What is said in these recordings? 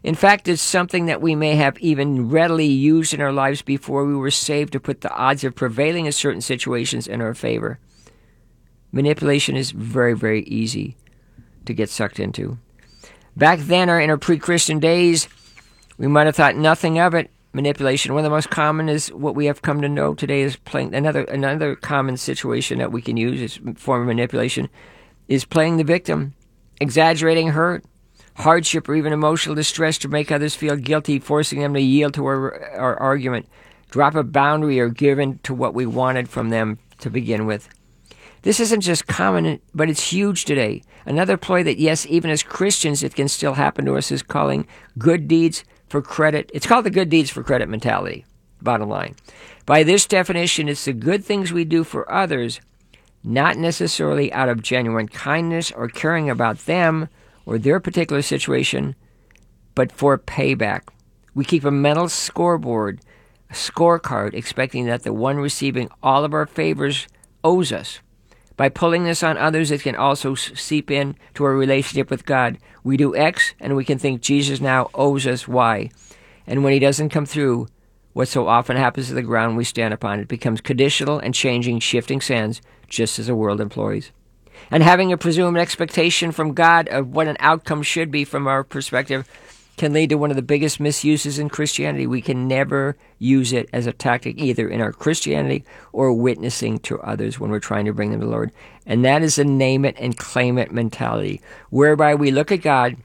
In fact, it's something that we may have even readily used in our lives before we were saved to put the odds of prevailing in certain situations in our favor. Manipulation is very, very easy to get sucked into. Back then, or in our pre-Christian days, we might have thought nothing of it. Manipulation. One of the most common is what we have come to know today is playing. Another common situation that we can use as a form of manipulation is playing the victim, exaggerating hurt, hardship, or even emotional distress to make others feel guilty, forcing them to yield to our argument, drop a boundary, or give in to what we wanted from them to begin with. This isn't just common, but it's huge today. Another ploy that, yes, even as Christians, it can still happen to us is calling good deeds for credit. It's called the good deeds for credit mentality, bottom line. By this definition, it's the good things we do for others, not necessarily out of genuine kindness or caring about them or their particular situation, but for payback. We keep a mental scoreboard, a scorecard, expecting that the one receiving all of our favors owes us. By pulling this on others, it can also seep in to our relationship with God. We do X, and we can think Jesus now owes us Y. And when he doesn't come through, what so often happens to the ground we stand upon, it becomes conditional and changing, shifting sands, just as the world employs. And having a presumed expectation from God of what an outcome should be from our perspective can lead to one of the biggest misuses in Christianity. We can never use it as a tactic either in our Christianity or witnessing to others when we're trying to bring them to the Lord. And that is a name it and claim it mentality, whereby we look at God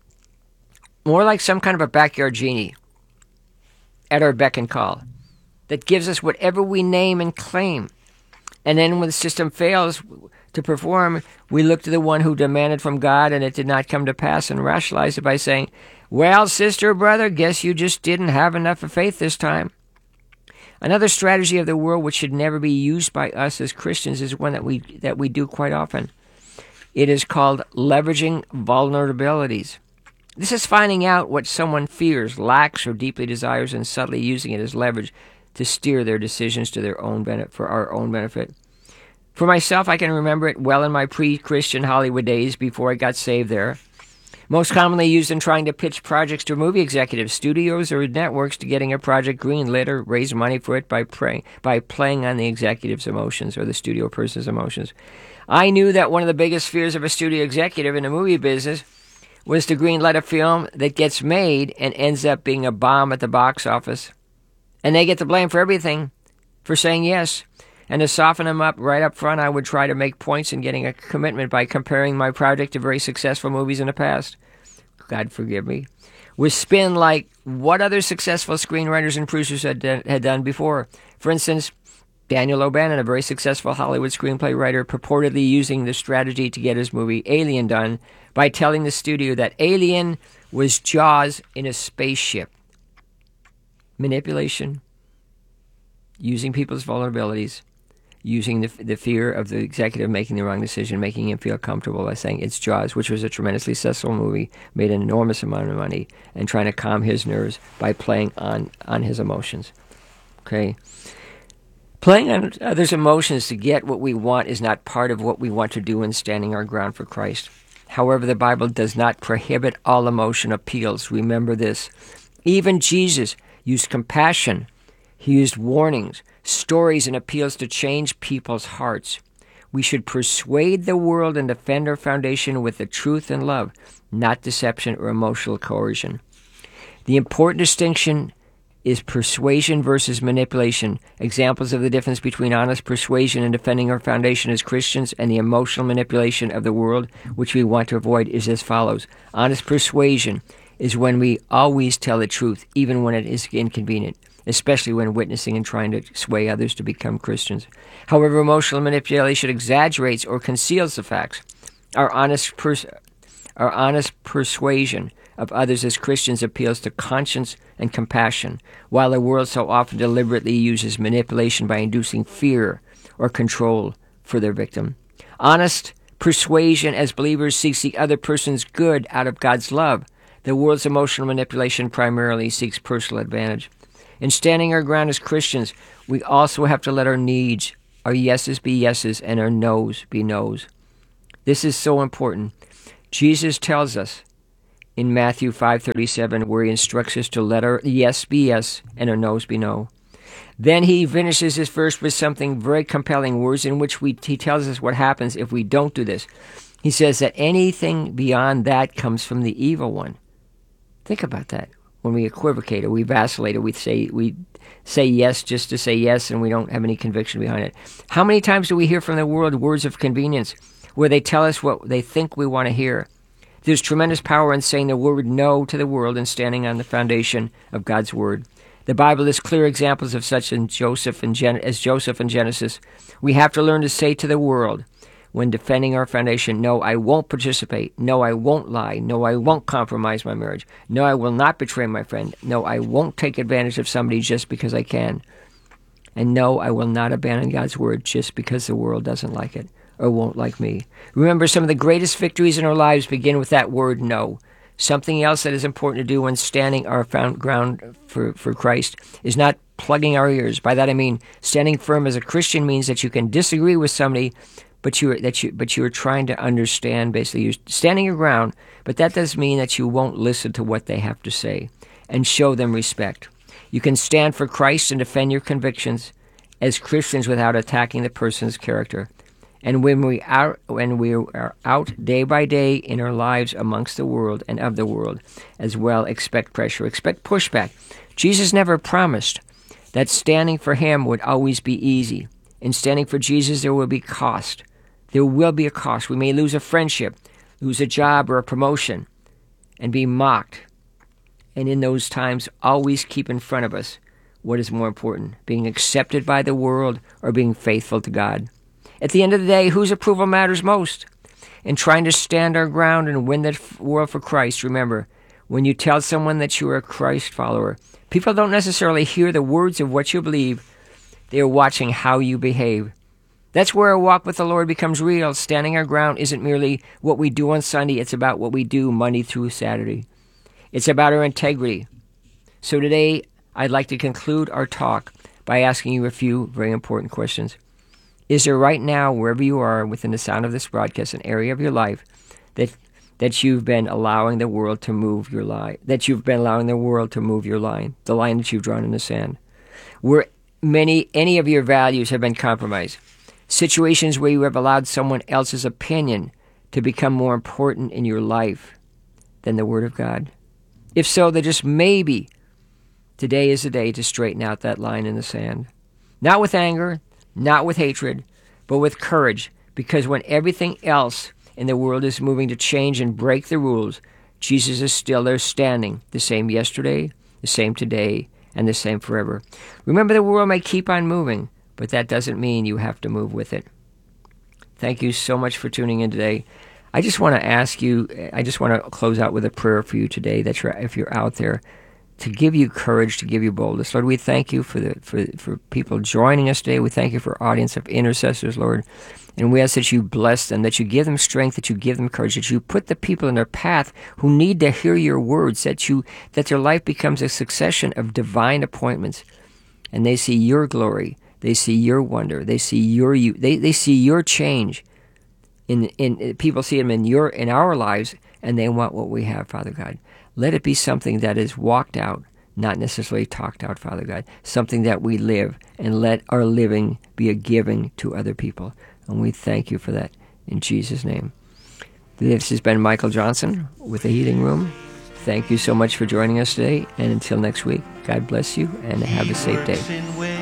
more like some kind of a backyard genie at our beck and call that gives us whatever we name and claim. And then when the system fails to perform, we look to the one who demanded from God and it did not come to pass and rationalize it by saying, well, sister or brother, guess you just didn't have enough of faith this time. Another strategy of the world which should never be used by us as Christians is one that we do quite often. It is called leveraging vulnerabilities. This is finding out what someone fears, lacks, or deeply desires and subtly using it as leverage to steer their decisions to their own benefit, for our own benefit. For myself, I can remember it well in my pre-Christian Hollywood days before I got saved there. Most commonly used in trying to pitch projects to movie executives, studios, or networks to getting a project greenlit or raise money for it by playing on the executive's emotions or the studio person's emotions. I knew that one of the biggest fears of a studio executive in the movie business was to greenlight a film that gets made and ends up being a bomb at the box office. And they get the blame for everything, for saying yes. And to soften them up right up front, I would try to make points in getting a commitment by comparing my project to very successful movies in the past. God forgive me. With spin like what other successful screenwriters and producers had done before. For instance, Daniel O'Bannon, a very successful Hollywood screenplay writer, purportedly using the strategy to get his movie Alien done by telling the studio that Alien was Jaws in a spaceship. Manipulation, using people's vulnerabilities, using the fear of the executive making the wrong decision, making him feel comfortable by saying it's Jaws, which was a tremendously successful movie, made an enormous amount of money, and trying to calm his nerves by playing on his emotions. Okay? Playing on others' emotions to get what we want is not part of what we want to do in standing our ground for Christ. However, the Bible does not prohibit all emotion appeals. Remember this. Even Jesus used compassion. He used warnings, stories, and appeals to change people's hearts. We should persuade the world and defend our foundation with the truth and love, not deception or emotional coercion. The important distinction is persuasion versus manipulation. Examples of the difference between honest persuasion and defending our foundation as Christians and the emotional manipulation of the world, which we want to avoid, is as follows. Honest persuasion is when we always tell the truth, even when it is inconvenient, especially when witnessing and trying to sway others to become Christians. However, emotional manipulation exaggerates or conceals the facts. Our honest persuasion of others as Christians appeals to conscience and compassion, while the world so often deliberately uses manipulation by inducing fear or control for their victim. Honest persuasion as believers seeks the other person's good out of God's love. The world's emotional manipulation primarily seeks personal advantage. In standing our ground as Christians, we also have to let our needs, our yeses be yeses, and our noes be noes. This is so important. Jesus tells us, in Matthew 5:37, where he instructs us to let our yes be yes and our no's be no. Then he finishes his verse with something very compelling, words in which he tells us what happens if we don't do this. He says that anything beyond that comes from the evil one. Think about that. When we equivocate or we vacillate or we say yes just to say yes and we don't have any conviction behind it. How many times do we hear from the world words of convenience where they tell us what they think we want to hear? There's tremendous power in saying the word no to the world and standing on the foundation of God's word. The Bible has clear examples of such as Joseph in Genesis. We have to learn to say to the world, when defending our foundation, no, I won't participate. No, I won't lie. No, I won't compromise my marriage. No, I will not betray my friend. No, I won't take advantage of somebody just because I can. And no, I will not abandon God's word just because the world doesn't like it or won't like me. Remember, some of the greatest victories in our lives begin with that word no. Something else that is important to do when standing our ground for Christ is not plugging our ears. By that I mean standing firm as a Christian means that you can disagree with somebody, but you are trying to understand. Basically, you're standing your ground, but that does mean that you won't listen to what they have to say and show them respect. You can stand for Christ and defend your convictions as Christians without attacking the person's character. And when we are out day by day in our lives amongst the world and of the world as well, expect pressure, expect pushback. Jesus never promised that standing for him would always be easy. In standing for Jesus, there will be cost. There will be a cost. We may lose a friendship, lose a job or a promotion, and be mocked. And in those times, always keep in front of us what is more important, being accepted by the world or being faithful to God. At the end of the day, whose approval matters most? In trying to stand our ground and win the world for Christ, remember, when you tell someone that you are a Christ follower, people don't necessarily hear the words of what you believe. They are watching how you behave. That's where our walk with the Lord becomes real. Standing our ground isn't merely what we do on Sunday. It's about what we do Monday through Saturday. It's about our integrity. So today, I'd like to conclude our talk by asking you a few very important questions. Is there right now, wherever you are within the sound of this broadcast, an area of your life that you've been allowing the world to move your line, the line that you've drawn in the sand, where any of your values have been compromised, situations where you have allowed someone else's opinion to become more important in your life than the Word of God? If so, then just maybe today is the day to straighten out that line in the sand. Not with anger, not with hatred, but with courage, because when everything else in the world is moving to change and break the rules, Jesus is still there standing, the same yesterday, the same today, and the same forever. Remember, the world may keep on moving, but that doesn't mean you have to move with it. Thank you so much for tuning in today. I just want to close out with a prayer for you today, that if you're out there, to give you courage, to give you boldness. Lord, we thank you for people joining us today. We thank you for our audience of intercessors, Lord. And we ask that you bless them, that you give them strength, that you give them courage, that you put the people in their path who need to hear your words, that their life becomes a succession of divine appointments. And they see your glory, they see your wonder, they see they see your change. People see them in our lives, and they want what we have, Father God. Let it be something that is walked out, not necessarily talked out, Father God. Something that we live, and let our living be a giving to other people. And we thank you for that in Jesus' name. This has been Michael Johnson with The Healing Room. Thank you so much for joining us today. And until next week, God bless you and have a safe day.